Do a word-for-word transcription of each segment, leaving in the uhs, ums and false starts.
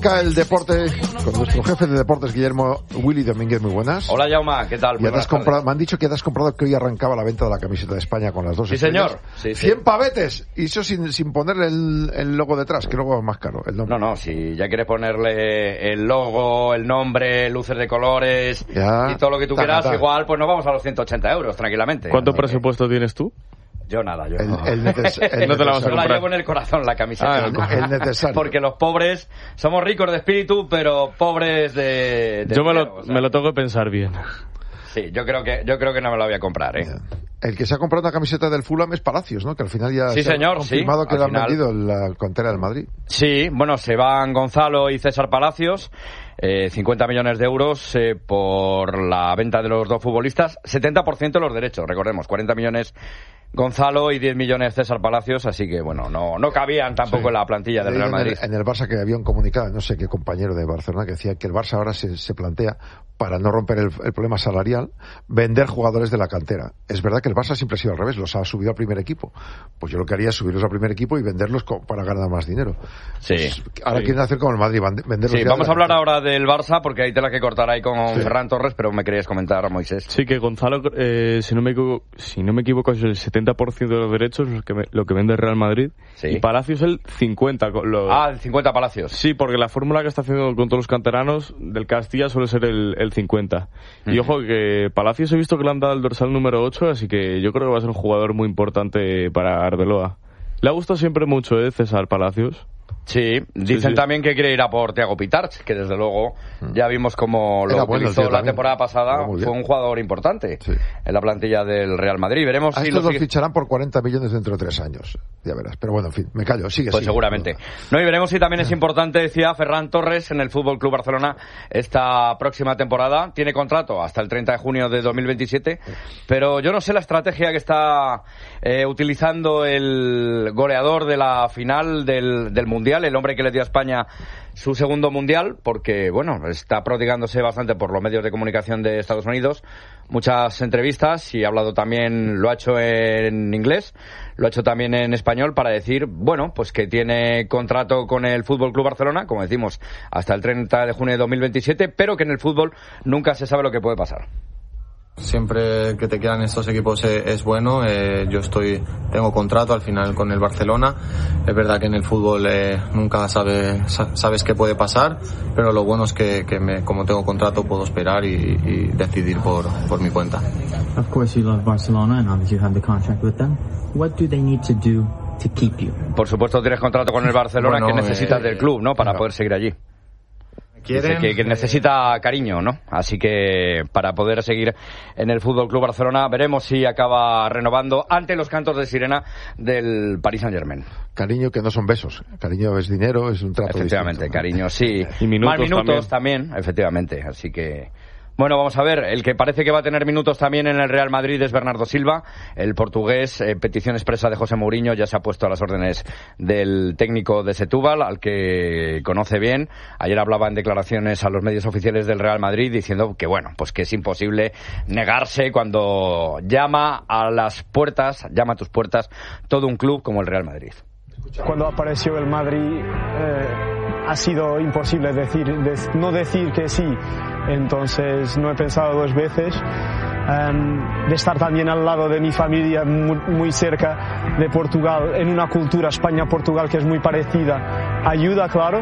arranca el deporte con nuestro jefe de deportes, Guillermo Willy Domínguez. Muy buenas. Hola, Jaume, ¿qué tal? Ya te has comprado, me han dicho que te has comprado que hoy arrancaba la venta de la camiseta de España con las dos Sí, estrellas. señor. Sí, cien sí. pavetes, y eso sin, sin ponerle el, el logo detrás, que luego es más caro. El nombre. No, no, si ya quieres ponerle el logo, el nombre, luces de colores ya, y todo lo que tú taca, quieras, taca. igual pues nos vamos a los ciento ochenta euros, tranquilamente. ¿Cuánto Así presupuesto que... tienes tú? Yo nada, yo el, no. El neces el no te la vas a Yo la comprar. llevo en el corazón, la camiseta. Ah, el, el necesario. Porque los pobres somos ricos de espíritu, pero pobres de... de yo me lo, dinero, o sea. me lo tengo que pensar bien. Sí, yo creo que yo creo que no me la voy a comprar, ¿eh? El que se ha comprado una camiseta del Fulham es Palacios, ¿no? Que al final ya Sí, se señor, ha confirmado sí, que al lo han final. vendido en la cantera del Madrid. Sí, bueno, se van Gonzalo y César Palacios, eh, cincuenta millones de euros eh, por la venta de los dos futbolistas, setenta por ciento de los derechos, recordemos, cuarenta millones Gonzalo y diez millones César Palacios, así que bueno, no no cabían tampoco Sí. en la plantilla del Real En el, Madrid. en el Barça que había un comunicado, no sé qué compañero de Barcelona, que decía que el Barça ahora se, se plantea, para no romper el, el problema salarial, vender jugadores de la cantera. Es verdad que el Barça siempre ha sido al revés, los ha subido al primer equipo. Pues yo lo que haría es subirlos al primer equipo y venderlos co- para ganar más dinero. Sí. Pues ahora Sí. quieren hacer como el Madrid, vend- venderlos Sí, ya vamos de a la hablar cantera. ahora del Barça porque hay tela que cortar ahí con Sí. Ferran Torres, pero me querías comentar, Moisés. Sí, que Gonzalo, eh, si no me equivoco, si no me equivoco, es el setenta por ciento de los derechos los que me- lo que vende el Real Madrid. Sí. Y Palacios el cincuenta por ciento. Lo... Ah, el cincuenta Palacios. Sí, porque la fórmula que está haciendo con todos los canteranos del Castilla suele ser el, el cincuenta. Y Ujú. ojo que Palacios he visto que le han dado el dorsal número ocho, así que yo creo que va a ser un jugador muy importante para Arbeloa. Le ha gustado siempre mucho, ¿eh, César Palacios? Sí, dicen Sí, sí. también también que quiere ir a por Thiago Pitarch, que desde luego ya vimos cómo lo Era bueno el utilizó tío la también. temporada pasada. Era muy bien. Fue un jugador importante Sí. en la plantilla del Real Madrid. Veremos A si estos lo los sigue... ficharán por cuarenta millones dentro de tres años. Ya verás. Pero bueno, en fin, me callo. Sigue, Pues sigue. seguramente. No, y veremos si también es importante, decía Ferran Torres, en el Fútbol Club Barcelona esta próxima temporada. Tiene contrato hasta el treinta de junio de dos mil veintisiete, pero yo no sé la estrategia que está eh, utilizando el goleador de la final del, del Mundial, el hombre que le dio a España su segundo Mundial, porque, bueno, está prodigándose bastante por los medios de comunicación de Estados Unidos. Muchas entrevistas y ha hablado también, lo ha hecho en inglés, lo ha hecho también en español para decir, bueno, pues que tiene contrato con el Fútbol Club Barcelona, como decimos, hasta el treinta de junio de dos mil veintisiete, pero que en el fútbol nunca se sabe lo que puede pasar. Siempre que te quedan estos equipos es, es bueno. Eh, yo estoy tengo contrato al final con el Barcelona. Es verdad que en el fútbol eh, nunca sabe, sa- sabes qué puede pasar, pero lo bueno es que, que me, como tengo contrato puedo esperar y, y decidir por, por mi cuenta. Of course you love Barcelona and obviously you have the contract with them. What do they need to do to keep you? Por supuesto tienes contrato con el Barcelona, Bueno, que necesitas eh, del club, ¿no? Para claro. poder seguir allí. Dice ¿Quieren? que, que necesita cariño, ¿no? Así que para poder seguir en el Fútbol Club Barcelona, veremos si acaba renovando ante los cantos de sirena del Paris Saint-Germain. Cariño que no son besos. Cariño es dinero, es un trato Efectivamente, distinto, ¿no? cariño, sí. Y minutos Más minutos también. efectivamente. Así que... Bueno, vamos a ver, el que parece que va a tener minutos también en el Real Madrid es Bernardo Silva, el portugués, eh, petición expresa de José Mourinho, ya se ha puesto a las órdenes del técnico de Setúbal, al que conoce bien. Ayer hablaba en declaraciones a los medios oficiales del Real Madrid diciendo que, bueno, pues que es imposible negarse cuando llama a las puertas, llama a tus puertas todo un club como el Real Madrid. Cuando apareció el Madrid eh, ha sido imposible decir, de- no decir que sí, entonces no he pensado dos veces. Um, de estar también al lado de mi familia, muy, muy cerca de Portugal, en una cultura España-Portugal que es muy parecida, ayuda, claro,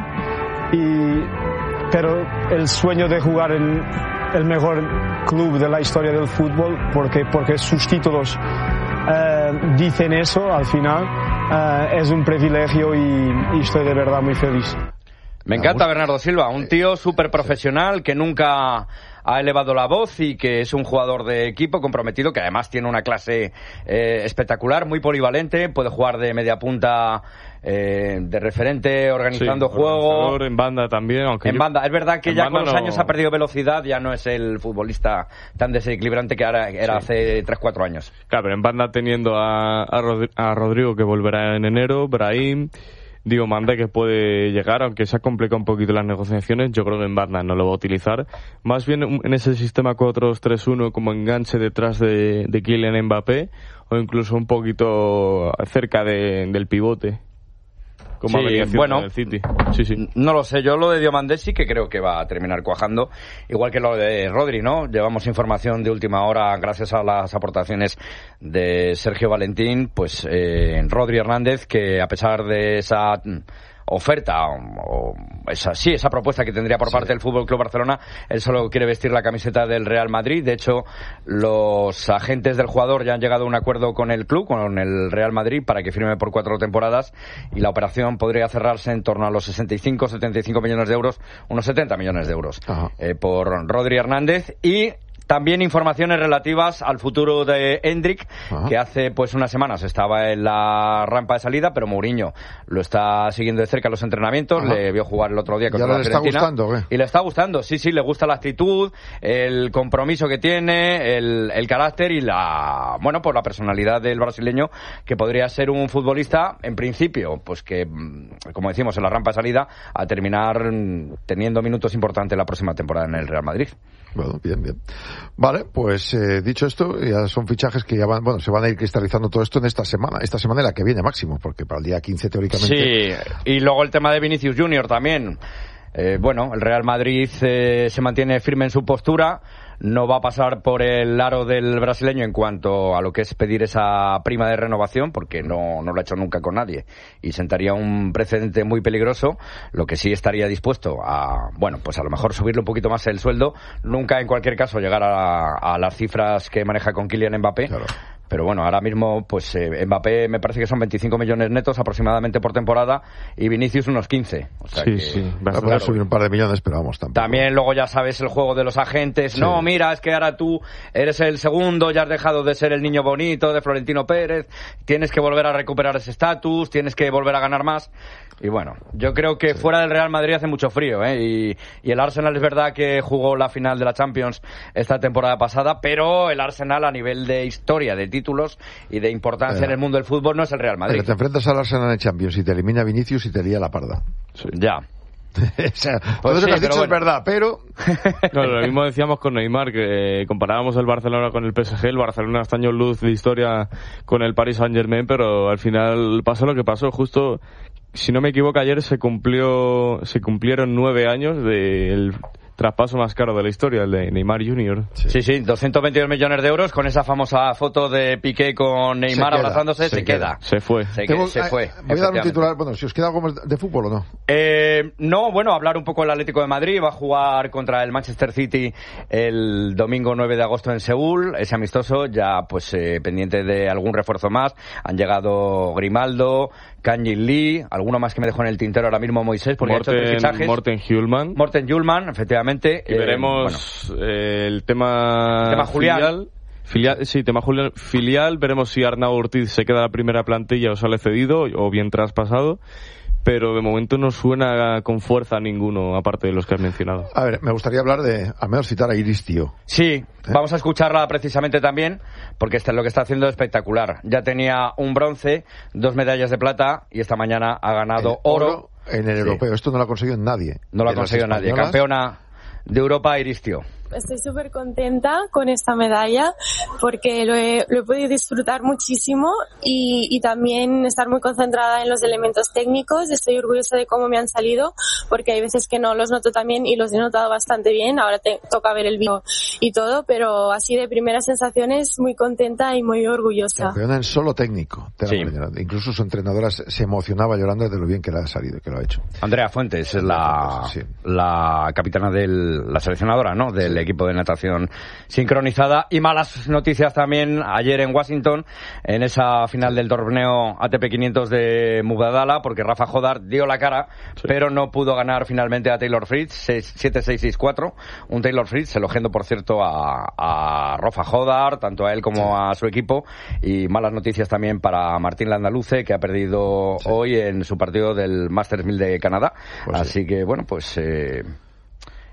y, pero el sueño de jugar en el mejor club de la historia del fútbol, porque, porque sus títulos eh, dicen eso al final, eh, es un privilegio y, y estoy de verdad muy feliz. Me encanta Bernardo Silva, un tío súper profesional que nunca ha elevado la voz y que es un jugador de equipo comprometido, que además tiene una clase eh, espectacular, muy polivalente, puede jugar de media punta, eh, de referente, organizando Sí, juego. organizador, en banda también, aunque En yo- banda, es verdad que en ya banda con los no- años ha perdido velocidad, ya no es el futbolista tan desequilibrante que era, era Sí. hace tres cuatro años. Claro, pero en banda teniendo a, a, Rodri- a Rodrigo, que volverá en enero, Brahim, Diego Manda, que puede llegar, aunque se ha complicado un poquito las negociaciones. Yo creo que en banda no lo va a utilizar. Más bien en ese sistema cuatro dos tres uno como enganche detrás de, de Kylian Mbappé, o incluso un poquito cerca de, del pivote. como sí, ha venido haciendo bueno, en el City. Sí, sí. No lo sé, yo lo de Diomandé sí que creo que va a terminar cuajando, igual que lo de Rodri, ¿no? Llevamos información de última hora gracias a las aportaciones de Sergio Valentín, pues eh, Rodri Hernández, que a pesar de esa oferta o esa sí esa propuesta que tendría por sí. parte del Fútbol Club Barcelona, él solo quiere vestir la camiseta del Real Madrid. De hecho, los agentes del jugador ya han llegado a un acuerdo con el club, con el Real Madrid, para que firme por cuatro temporadas, y la operación podría cerrarse en torno a los sesenta y cinco setenta y cinco millones de euros, unos setenta millones de euros eh, por Rodri Hernández. Y también informaciones relativas al futuro de Endrick, Ajá. que hace pues unas semanas estaba en la rampa de salida, pero Mourinho lo está siguiendo de cerca en los entrenamientos. Ajá. Le vio jugar el otro día contra la Fiorentina. ¿Ya le está gustando, qué? Y le está gustando, sí, sí, le gusta la actitud, el compromiso que tiene, el, el carácter y la, bueno, pues la personalidad del brasileño, que podría ser un futbolista, en principio, pues que, como decimos, en la rampa de salida, a terminar teniendo minutos importantes la próxima temporada en el Real Madrid. Bueno, bien, bien. Vale, pues eh, dicho esto, ya son fichajes que ya van, bueno, se van a ir cristalizando todo esto en esta semana, esta semana y la que viene máximo, porque para el día quince teóricamente. Sí, y luego el tema de Vinicius Junior también. Eh, bueno, el Real Madrid eh, se mantiene firme en su postura, no va a pasar por el aro del brasileño en cuanto a lo que es pedir esa prima de renovación, porque no, no lo ha hecho nunca con nadie y sentaría un precedente muy peligroso. Lo que sí estaría dispuesto a, bueno, pues a lo mejor subirle un poquito más el sueldo, nunca en cualquier caso llegar a, a las cifras que maneja con Kylian Mbappé. Claro. Pero bueno, ahora mismo pues eh, Mbappé me parece que son veinticinco millones netos aproximadamente por temporada y Vinicius unos quince. O sea sí, que, sí. Va a poder subir un par de millones, pero vamos, tampoco. También luego ya sabes el juego de los agentes. Sí. No, mira, es que ahora tú eres el segundo, ya has dejado de ser el niño bonito de Florentino Pérez, tienes que volver a recuperar ese estatus, tienes que volver a ganar más. Y bueno, yo creo que sí. fuera del Real Madrid hace mucho frío, ¿eh? Y, y el Arsenal es verdad que jugó la final de la Champions esta temporada pasada, pero el Arsenal a nivel de historia, de títulos y de importancia eh. en el mundo del fútbol no es el Real Madrid. Pero te enfrentas al Arsenal en Champions y te elimina Vinicius y te lía la parda. Sí. Ya. O sea, todo eso que has dicho bueno. es verdad, pero... No, lo mismo decíamos con Neymar, que comparábamos el Barcelona con el P S G. El Barcelona está años luz de historia con el Paris Saint-Germain, pero al final pasó lo que pasó. Justo, si no me equivoco, ayer se cumplió se cumplieron nueve años del traspaso más caro de la historia, el de Neymar junior Sí, sí, sí doscientos veintidós millones de euros con esa famosa foto de Piqué con Neymar se queda, abrazándose, se, se queda. queda. Se fue. Se, Tengo, se fue. Voy a dar un titular, bueno, si os queda algo más de fútbol o no. Eh, no, bueno, hablar un poco del Atlético de Madrid, va a jugar contra el Manchester City el domingo nueve de agosto en Seúl, ese amistoso, ya pues eh, pendiente de algún refuerzo más. Han llegado Grimaldo, Kang-in Lee, alguno más que me dejó en el tintero ahora mismo, Moisés, porque Morten, ha hecho tres fichajes. Morten Hjulman. Morten Hjulman, efectivamente. Y veremos eh, bueno, eh, el tema, tema Julián. Filial. Filial, sí, tema Julián, filial. Veremos si Arnau Ortiz se queda en la primera plantilla o sale cedido o bien traspasado. Pero de momento no suena con fuerza a ninguno, aparte de los que has mencionado. A ver, me gustaría hablar de, al menos citar a Iris Tío. Sí, ¿Eh? Vamos a escucharla precisamente también, porque este, lo que está haciendo es espectacular. Ya tenía un bronce, dos medallas de plata, y esta mañana ha ganado el oro, oro en el sí. europeo. Esto no lo ha conseguido nadie. No lo ha conseguido nadie. Campeona de Europa, Iris Tío. Estoy súper contenta con esta medalla porque lo he, lo he podido disfrutar muchísimo y, y también estar muy concentrada en los elementos técnicos. Estoy orgullosa de cómo me han salido porque hay veces que no los noto tan bien y los he notado bastante bien. Ahora te toca ver el vídeo y todo, pero así de primeras sensaciones muy contenta y muy orgullosa. Campeona en solo técnico. Sí. Incluso su entrenadora se emocionaba llorando de lo bien que le ha salido, que lo ha hecho. Andrea Fuentes es la, sí. la capitana de la seleccionadora, ¿no? Del sí. equipo de natación sincronizada. Y malas noticias también ayer en Washington, en esa final del torneo A T P quinientos de Mubadala, porque Rafa Jodar dio la cara, sí. pero no pudo ganar finalmente a Taylor Fritz, siete seis seis cuatro. Un Taylor Fritz, elogiando por cierto a, a Rafa Jodar, tanto a él como sí. a su equipo. Y malas noticias también para Martín Landaluce, que ha perdido sí. hoy en su partido del Masters mil de Canadá. Pues Así sí. que bueno, pues... Eh,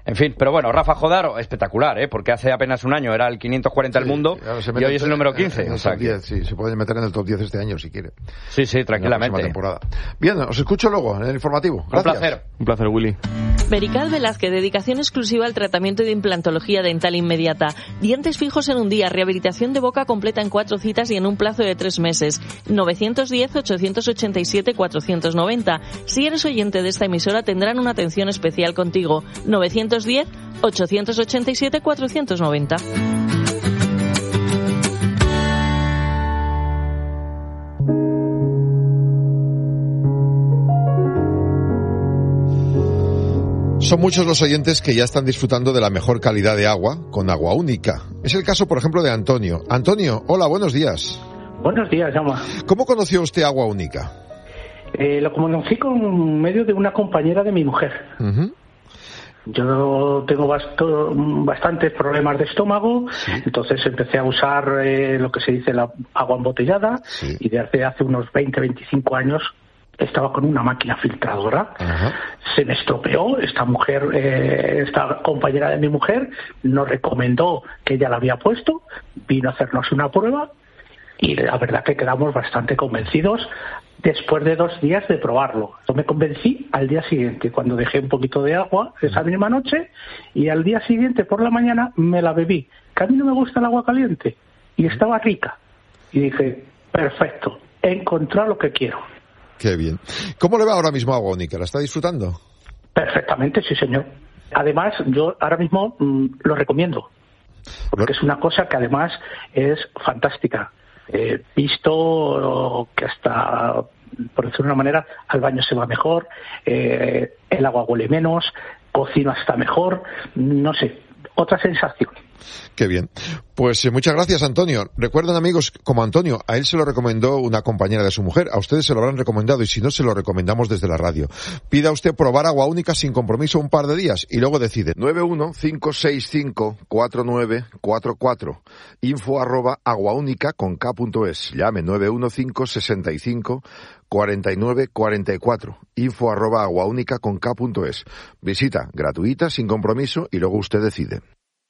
En fin, pero bueno, Rafa Jodaro, espectacular, ¿eh? Porque hace apenas un año era el quinientos cuarenta del sí, mundo y hoy es el número quince. En el o sea, top diez, sí, se puede meter en el top diez este año si quiere. Sí, sí, tranquilamente. Temporada. Bien, os escucho luego en el informativo. Gracias. Un placer. Un placer, Willy. Merical Velázquez, dedicación exclusiva al tratamiento de implantología dental inmediata. Dientes fijos en un día, rehabilitación de boca completa en cuatro citas y en un plazo de tres meses. novecientos diez, ochocientos ochenta y siete, cuatrocientos noventa. Si eres oyente de esta emisora tendrán una atención especial contigo. novecientos diez, ochocientos ochenta y siete, cuatrocientos noventa. Son muchos los oyentes que ya están disfrutando de la mejor calidad de agua con Agua Única. Es el caso, por ejemplo, de Antonio. Antonio, hola, buenos días. Buenos días, Jaume. ¿Cómo conoció usted Agua Única? Eh, lo conocí con medio de una compañera de mi mujer. Uh-huh. Yo tengo basto, bastantes problemas de estómago, sí. Entonces empecé a usar eh, lo que se dice la agua embotellada, sí. Y desde hace unos veinte, veinticinco años estaba con una máquina filtradora. Ajá. Se me estropeó. Esta mujer, eh, esta compañera de mi mujer, nos recomendó que ella la había puesto, vino a hacernos una prueba y la verdad que quedamos bastante convencidos después de dos días de probarlo. Yo me convencí al día siguiente, cuando dejé un poquito de agua esa misma noche, y al día siguiente por la mañana me la bebí. Que a mí no me gusta el agua caliente y estaba rica. Y dije, perfecto, he encontrado lo que quiero. Qué bien. ¿Cómo le va ahora mismo a Agua Única? ¿La está disfrutando? Perfectamente, sí, señor. Además, yo ahora mismo mmm, lo recomiendo, porque es una cosa que además es fantástica. Eh, visto que hasta, por decirlo de una manera, al baño se va mejor, eh, el agua huele menos, cocino hasta mejor, no sé, otra sensación. Qué bien. Pues eh, muchas gracias, Antonio. Recuerden, amigos, como Antonio, a él se lo recomendó una compañera de su mujer, a ustedes se lo habrán recomendado y si no, se lo recomendamos desde la radio. Pida usted probar Agua Única sin compromiso un par de días y luego decide. nueve uno cinco seis cinco cuatro nueve cuatro cuatro. Info arroba aguaúnica con K punto es. Llame nueve uno cinco sesenta y cinco cuarenta y nueve cuarenta y cuatro. Info arroba aguaúnica con K punto es. Visita gratuita, sin compromiso y luego usted decide.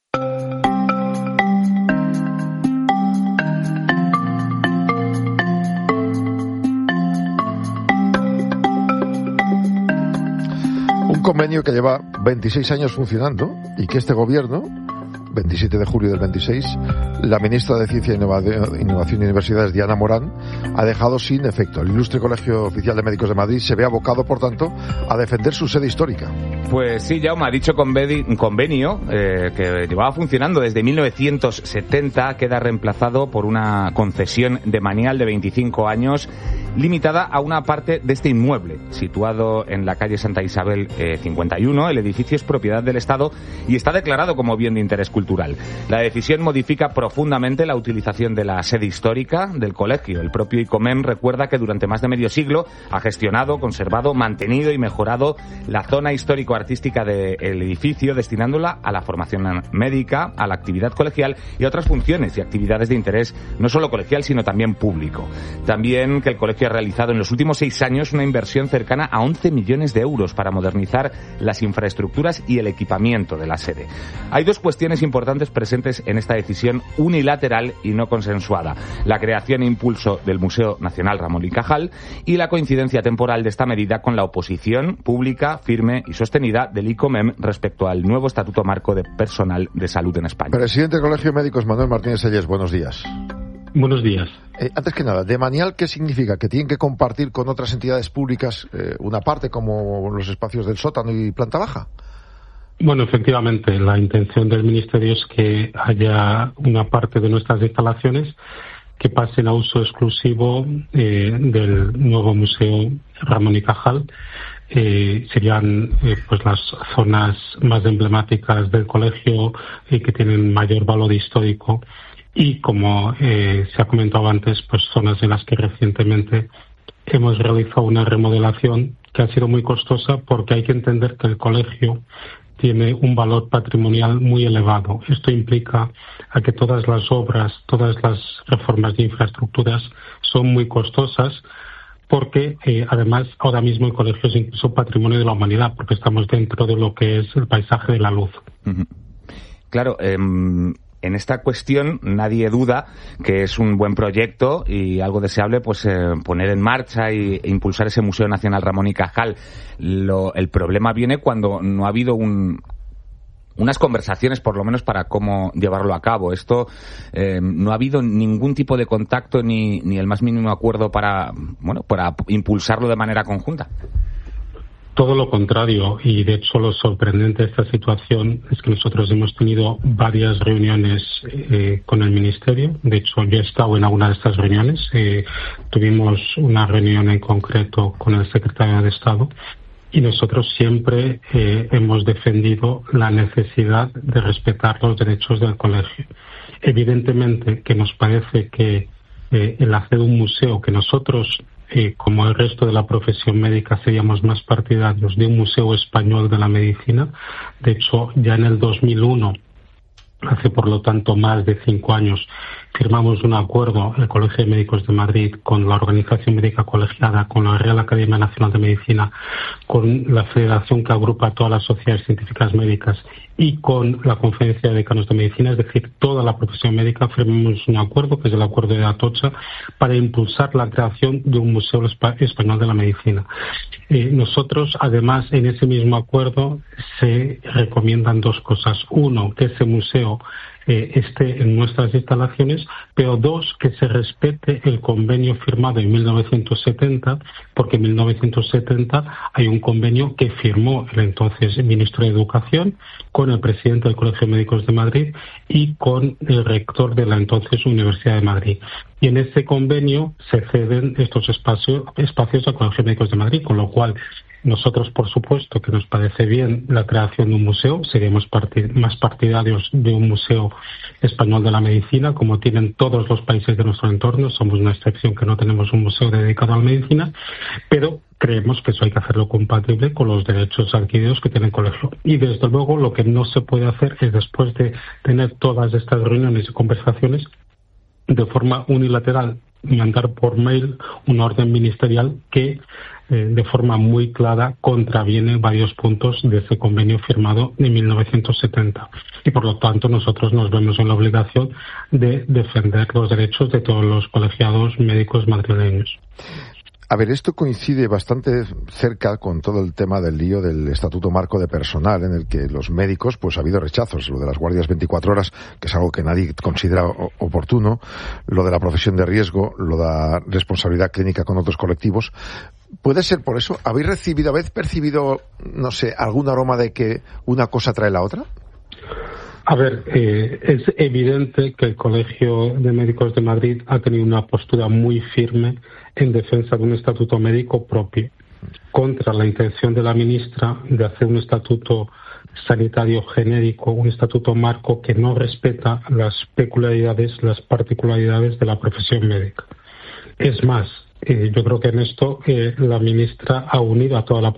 Un convenio que lleva veintiséis años funcionando y que este gobierno, veintisiete de julio del veintiséis, la ministra de Ciencia, Innovación y Universidades, Diana Morán, ha dejado sin efecto. El Ilustre Colegio Oficial de Médicos de Madrid se ve abocado, por tanto, a defender su sede histórica. Pues sí, Jaume, ha dicho convenio eh, que llevaba funcionando desde mil novecientos setenta, queda reemplazado por una concesión demanial de veinticinco años limitada a una parte de este inmueble, situado en la calle Santa Isabel eh, cincuenta y uno. El edificio es propiedad del Estado y está declarado como bien de interés cultural. La decisión modifica profundamente la utilización de la sede histórica del colegio. El propio ICOMEM recuerda que durante más de medio siglo ha gestionado, conservado, mantenido y mejorado la zona histórico-artística del edificio, destinándola a la formación médica, a la actividad colegial y a otras funciones y actividades de interés no solo colegial, sino también público. También que el colegio ha realizado en los últimos seis años una inversión cercana a once millones de euros para modernizar las infraestructuras y el equipamiento de la sede. Hay dos cuestiones importantes presentes en esta decisión unilateral y no consensuada: la creación e impulso del Museo Nacional Ramón y Cajal y la coincidencia temporal de esta medida con la oposición pública, firme y sostenida del ICOMEM respecto al nuevo Estatuto Marco de Personal de Salud en España. Presidente del Colegio de Médicos, Manuel Martínez Sellés, buenos días. Buenos días. Eh, antes que nada, demanial, ¿qué significa? ¿Que tienen que compartir con otras entidades públicas eh, una parte como los espacios del sótano y planta baja? Bueno, efectivamente, la intención del Ministerio es que haya una parte de nuestras instalaciones que pasen a uso exclusivo eh, del nuevo Museo Ramón y Cajal. Eh, serían eh, pues las zonas más emblemáticas del colegio y eh, que tienen mayor valor histórico. Y como eh, se ha comentado antes, pues zonas en las que recientemente hemos realizado una remodelación que ha sido muy costosa, porque hay que entender que el colegio tiene un valor patrimonial muy elevado. Esto implica a que todas las obras, todas las reformas de infraestructuras son muy costosas, porque eh, además ahora mismo el colegio es incluso patrimonio de la humanidad, porque estamos dentro de lo que es el paisaje de la luz. Uh-huh. Claro, eh, en esta cuestión nadie duda que es un buen proyecto y algo deseable pues eh, poner en marcha y, e impulsar ese Museo Nacional Ramón y Cajal. Lo, el problema viene cuando no ha habido un... unas conversaciones, por lo menos, para cómo llevarlo a cabo. Esto eh, no ha habido ningún tipo de contacto ni, ni el más mínimo acuerdo para, bueno, para impulsarlo de manera conjunta. Todo lo contrario, y de hecho lo sorprendente de esta situación es que nosotros hemos tenido varias reuniones eh, con el Ministerio. De hecho, yo he estado en alguna de estas reuniones. Eh, tuvimos una reunión en concreto con el secretario de Estado. Y nosotros siempre eh, hemos defendido la necesidad de respetar los derechos del colegio. Evidentemente que nos parece que eh, el hacer un museo, que nosotros, eh, como el resto de la profesión médica, seríamos más partidarios de un museo español de la medicina. De hecho, ya en el dos mil uno, hace por lo tanto más de cinco años, firmamos un acuerdo, el Colegio de Médicos de Madrid, con la Organización Médica Colegiada, con la Real Academia Nacional de Medicina, con la federación que agrupa a todas las sociedades científicas médicas y con la Conferencia de Decanos de Medicina, es decir, toda la profesión médica, firmamos un acuerdo, que es el Acuerdo de Atocha, para impulsar la creación de un Museo Español de la Medicina. Eh, nosotros, además, en ese mismo acuerdo se recomiendan dos cosas. Uno, que ese museo eh, esté en nuestras instalaciones, pero dos, que se respete el convenio firmado en mil novecientos setenta, porque en mil novecientos setenta hay un convenio que firmó el entonces ministro de Educación con el presidente del Colegio de Médicos de Madrid y con el rector de la entonces Universidad de Madrid. Y en ese convenio se ceden estos espacios, espacios al Colegio de Médicos de Madrid, con lo cual nosotros, por supuesto, que nos parece bien la creación de un museo, seríamos partid- más partidarios de un museo español de la medicina, como tienen todos los países de nuestro entorno. Somos una excepción que no tenemos un museo dedicado a la medicina, pero creemos que eso hay que hacerlo compatible con los derechos adquiridos que tiene el colegio. Y desde luego lo que no se puede hacer es, después de tener todas estas reuniones y conversaciones, de forma unilateral mandar por mail una orden ministerial que eh, de forma muy clara contraviene varios puntos de ese convenio firmado en mil novecientos setenta. Y por lo tanto nosotros nos vemos en la obligación de defender los derechos de todos los colegiados médicos madrileños. A ver, esto coincide bastante cerca con todo el tema del lío del Estatuto Marco de Personal, en el que los médicos, pues ha habido rechazos, lo de las guardias veinticuatro horas, que es algo que nadie considera oportuno, lo de la profesión de riesgo, lo de la responsabilidad clínica con otros colectivos. ¿Puede ser por eso? ¿Habéis recibido, habéis percibido, no sé, algún aroma de que una cosa trae la otra? A ver, eh, es evidente que el Colegio de Médicos de Madrid ha tenido una postura muy firme en defensa de un estatuto médico propio, contra la intención de la ministra de hacer un estatuto sanitario genérico, un estatuto marco que no respeta las peculiaridades, las particularidades de la profesión médica. Es más, eh, yo creo que en esto eh, la ministra ha unido a toda la